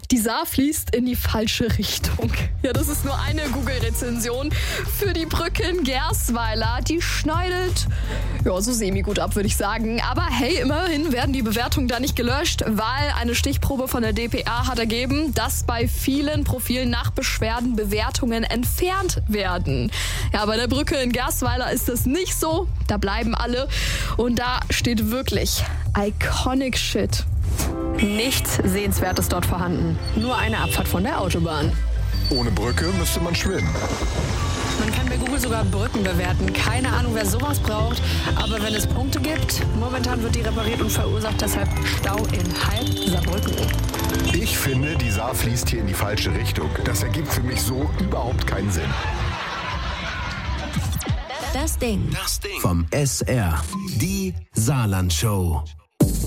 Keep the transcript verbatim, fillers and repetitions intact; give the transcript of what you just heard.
Die Saar fließt in die falsche Richtung. Ja, das ist nur eine Google-Rezension für die Brücke in Gersweiler. Die schneidet, ja, so semi-gut ab, würde ich sagen. Aber hey, immerhin werden die Bewertungen da nicht gelöscht, weil eine Stichprobe von der D P A hat ergeben, dass bei vielen Profilen nach Beschwerden Bewertungen entfernt werden. Ja, bei der Brücke in Gersweiler ist das nicht so. Da bleiben alle. Und da steht wirklich iconic shit. Nichts Sehenswertes dort vorhanden. Nur eine Abfahrt von der Autobahn. Ohne Brücke müsste man schwimmen. Man kann bei Google sogar Brücken bewerten. Keine Ahnung, wer sowas braucht. Aber wenn es Punkte gibt, momentan wird die repariert und verursacht deshalb Stau in halb Saarbrücken. Ich finde, die Saar fließt hier in die falsche Richtung. Das ergibt für mich so überhaupt keinen Sinn. Das Ding. Das Ding. Vom S R. Die Saarland-Show.